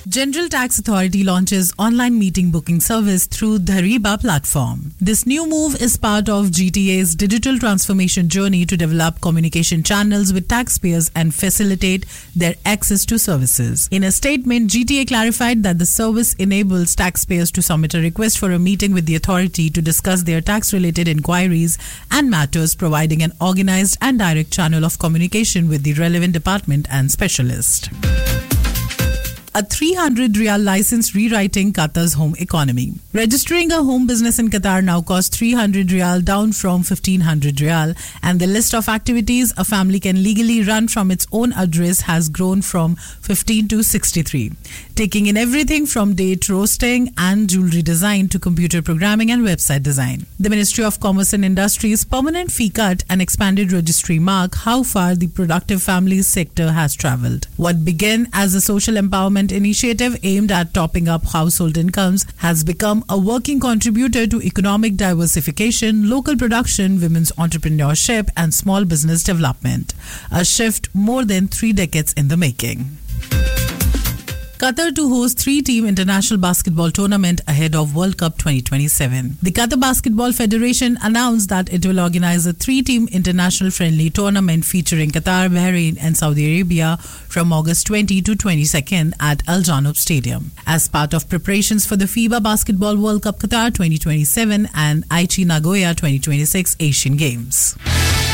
General Tax Authority launches online meeting booking service through the Ariba platform. This new move is part of GTA's digital transformation journey to develop communication channels with taxpayers and facilitate their access to services. In a statement, GTA clarified that the service enables taxpayers to submit a request for a meeting with the authority to discuss their tax-related inquiries and matters, providing an organized and direct channel of communication with the relevant department and specialist. A 300 Riyal license rewriting Qatar's home economy. Registering a home business in Qatar now costs 300 Riyal, down from 1500 Riyal, and the list of activities a family can legally run from its own address has grown from 15 to 63, taking in everything from date roasting and jewelry design to computer programming and website design. The Ministry of Commerce and Industry's permanent fee cut and expanded registry mark how far the productive families sector has travelled. What began as a social empowerment initiative aimed at topping up household incomes has become a working contributor to economic diversification, local production, women's entrepreneurship, and small business development. A shift more than 3 decades in the making. Qatar to host 3-team international basketball tournament ahead of World Cup 2027. The Qatar Basketball Federation announced that it will organize a 3-team international friendly tournament featuring Qatar, Bahrain and Saudi Arabia from August 20 to 22nd at Al Janoub Stadium as part of preparations for the FIBA Basketball World Cup Qatar 2027 and Aichi Nagoya 2026 Asian Games.